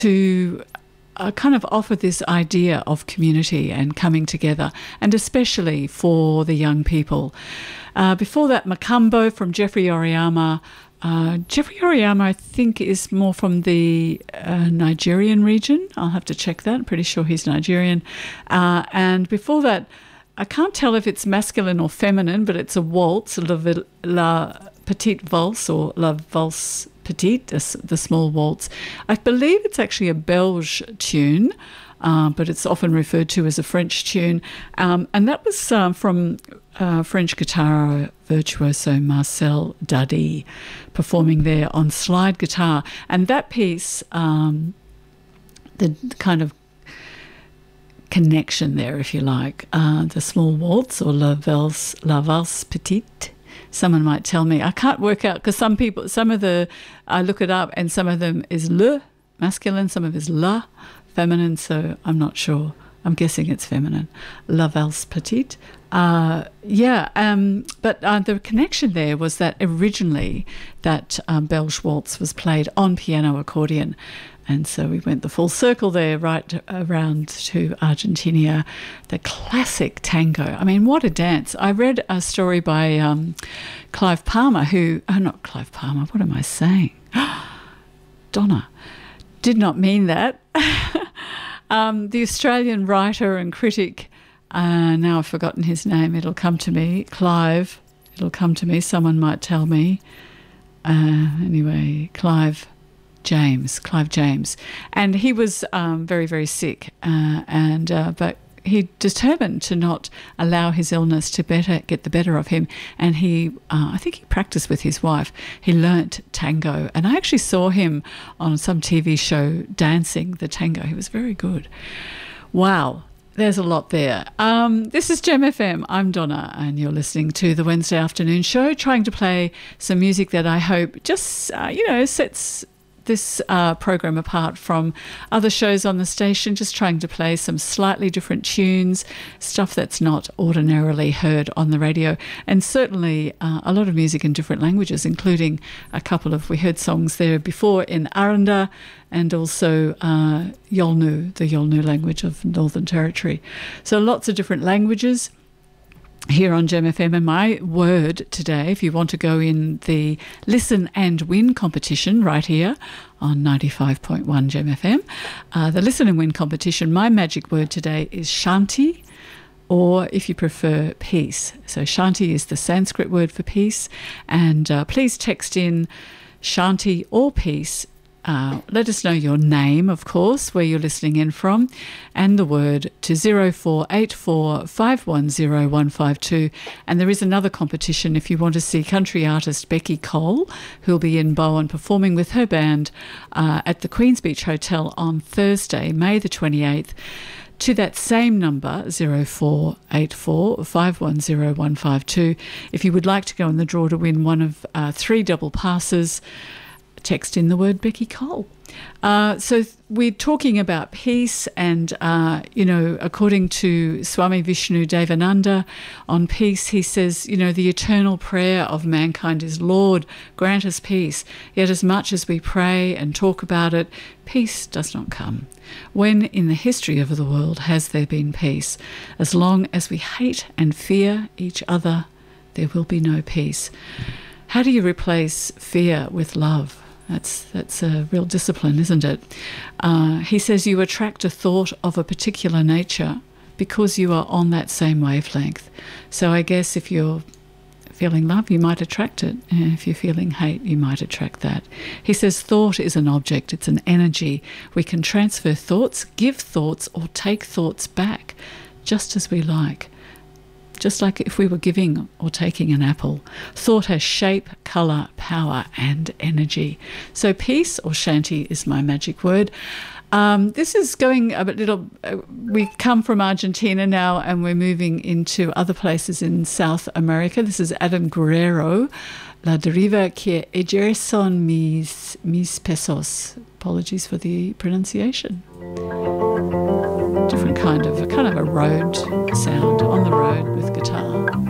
to kind of offer this idea of community and coming together, and especially for the young people. Before that, Makambo from Jeffrey Oriyama. Jeffrey Oriyama, I think, is more from the Nigerian region. I'll have to check that. I'm pretty sure he's Nigerian. And before that, I can't tell if it's masculine or feminine, but it's a waltz, La Petite Valse, or La Valse Petite, the small waltz. I believe it's actually a Belge tune, but it's often referred to as a French tune. And that was from French guitar virtuoso Marcel Dadi, performing there on slide guitar. And that piece, the kind of connection there, if you like, the small waltz, or La Valse Petite. Someone might tell me. I can't work out, because I look it up, and some of them is le, masculine, some of it is la, feminine, so I'm not sure. I'm guessing it's feminine. La Valse Petite. But the connection there was that originally that Belge waltz was played on piano accordion. And so we went the full circle there, right around to Argentina, the classic tango. I mean, what a dance. I read a story by Clive Palmer, not Clive Palmer, what am I saying? Donna. Did not mean that. The Australian writer and critic, now I've forgotten his name, it'll come to me, Clive, it'll come to me, someone might tell me. Anyway, Clive James, and he was very, very sick, but he determined to not allow his illness to get the better of him, and I think he practiced with his wife. He learnt tango, and I actually saw him on some TV show dancing the tango. He was very good. Wow. There's a lot there. This is Gem FM. I'm Donna, and you're listening to the Wednesday afternoon show, trying to play some music that I hope just, sets this program apart from other shows on the station, just trying to play some slightly different tunes, stuff that's not ordinarily heard on the radio, and certainly a lot of music in different languages, including we heard songs there before in Aranda, and also Yolnu, the Yolnu language of Northern Territory. So lots of different languages here on Gem FM. And my word today, if you want to go in the Listen and Win competition right here on 95.1 Gem FM, the Listen and Win competition, my magic word today is Shanti, or if you prefer, peace. So Shanti is the Sanskrit word for peace, and please text in Shanti or peace. Let us know your name, of course, where you're listening in from, and the word to 0484 510 152. And there is another competition if you want to see country artist Becky Cole, who'll be in Bowen performing with her band at the Queens Beach Hotel on Thursday, May the 28th. To that same number, 0484 510 152. If you would like to go in the draw to win one of 3 double passes, text in the word Becky Cole. So we're talking about peace, and, according to Swami Vishnu Devananda on peace, he says, the eternal prayer of mankind is, Lord, grant us peace. Yet as much as we pray and talk about it, peace does not come. When in the history of the world has there been peace? As long as we hate and fear each other, there will be no peace. How do you replace fear with love? That's a real discipline, isn't it? He says you attract a thought of a particular nature because you are on that same wavelength. So I guess if you're feeling love, you might attract it. And if you're feeling hate, you might attract that. He says thought is an object, it's an energy. We can transfer thoughts, give thoughts, or take thoughts back, just as we like. Just like if we were giving or taking an apple. Thought has shape, colour, power and energy. So peace, or Shanti, is my magic word. This is going a little... we come from Argentina now, and we're moving into other places in South America. This is Adam Guerrero. La deriva que ejercen mis pesos. Apologies for the pronunciation. Different kind of a road sound, on the road with guitar.